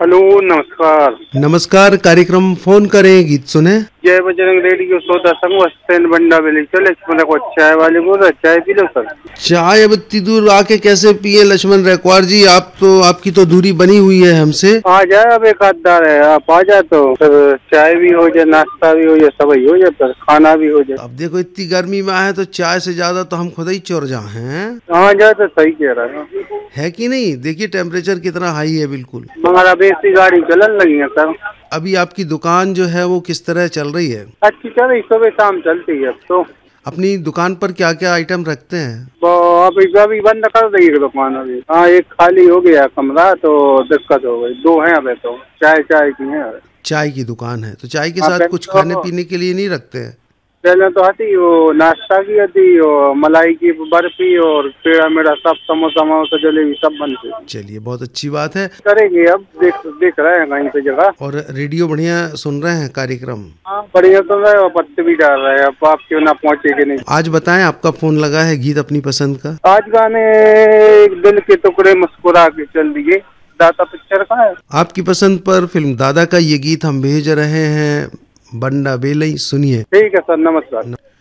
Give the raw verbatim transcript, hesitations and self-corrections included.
Hello, नमस्कार। नमस्कार। कार्यक्रम फोन करें गीत सुने। जय बजरंग रेडियो श्रोता संघ स्टैंड बंडा बेली चले को चाय वाले बोल रहे, चाय पी लो सर। चाय अब इतनी दूर आके कैसे पिए लक्ष्मण रेकवार जी, आप तो आपकी तो दूरी बनी हुई है हमसे। आ जाए अब एक आधार है, आप आ जाए तो सर चाय भी हो जाए, नाश्ता भी हो जाए, सब ही हो जाए सर, खाना भी हो जाए। अब देखो इतनी गर्मी में आए तो चाय से ज्यादा तो हम खुद ही चोर जा हैं। आ जाए तो सही कह रहा है, है कि नहीं। देखिए टेम्परेचर कितना हाई है बिल्कुल। मगर अब ऐसी गाड़ी चलन लगी है सर। अभी आपकी दुकान जो है वो किस तरह चल रही है। अच्छी चल रही, सुबह शाम चलती है। अब तो अपनी दुकान पर क्या क्या आइटम रखते हैं। तो अभी अभी बंद कर दी है दुकान अभी। हाँ, एक खाली हो गया कमरा तो दिक्कत हो गई, दो हैं अभी तो चाय चाय की है। चाय की दुकान है तो चाय के हाँ, साथ कुछ तो खाने पीने के लिए नहीं रखते हैं। पहले तो आती वो नाश्ता की आती, और मलाई की बर्फी और पेड़ा मेरा सब, समोसा वमोसा जलेबी सब बनती। चलिए बहुत अच्छी बात है। करेंगे अब, देख देख रहे हैं कहीं पे जगह। और रेडियो बढ़िया सुन रहे हैं कार्यक्रम। हाँ बढ़िया सुन रहे हो, पत्ते भी डाल रहे हैं। अब आप क्यों ना पहुँचे कि नहीं। आज बताएं, आपका फोन लगा है गीत अपनी पसंद का। आज गाने एक दिल के टुकड़े मुस्कुरा के चल दिए, दादा पिक्चर का है। आपकी पसंद पर फिल्म दादा का ये गीत हम भेज रहे हैं बंडा बेलई, सुनिए। ठीक है सर, नमस्कार।